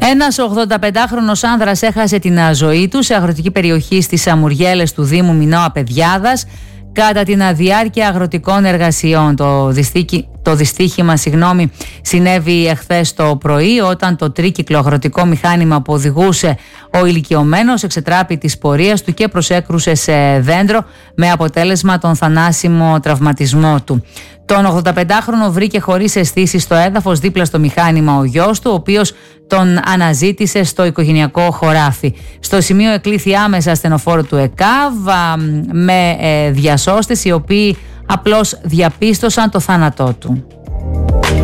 Ένας 85χρονος άνδρας έχασε την ζωή του σε αγροτική περιοχή στις Αμουργέλες του Δήμου Μινώα Παιδιάδας κατά την διάρκεια αγροτικών εργασιών. Το δυστύχημα συνέβη εχθές το πρωί, όταν το τρίκυκλο αγροτικό μηχάνημα που οδηγούσε ο ηλικιωμένος εξετράπη της πορείας του και προσέκρουσε σε δέντρο, με αποτέλεσμα τον θανάσιμο τραυματισμό του. Τον 85χρονο βρήκε χωρίς αισθήσεις στο έδαφος δίπλα στο μηχάνημα ο γιος του, ο οποίος τον αναζήτησε στο οικογενειακό χωράφι. Στο σημείο εκλήθη άμεσα ασθενοφόρο του ΕΚΑΒ με διασώστες, οι οποίοι απλώς διαπίστωσαν το θάνατό του.